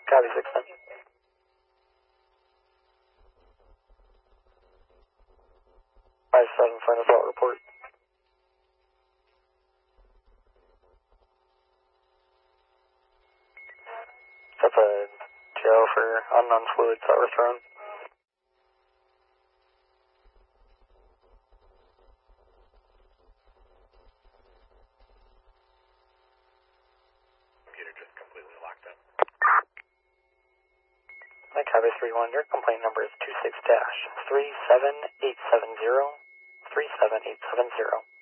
Copy 610. 5-7, final assault report. That's a jail for unknown fluids that were thrown. Computer just completely locked up. Copy 3-1, your complaint number is 26-37870, 37870.